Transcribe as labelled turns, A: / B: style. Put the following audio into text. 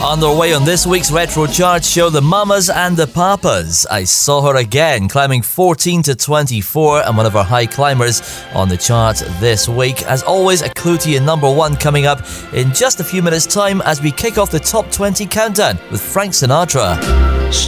A: Underway on this week's Retro Chart show, the Mamas and the Papas. I Saw Her Again, climbing 14 to 24 and one of our high climbers on the chart this week. As always, a clue to your number one coming up in just a few minutes' time as we kick off the Top 20 Countdown with Frank Sinatra.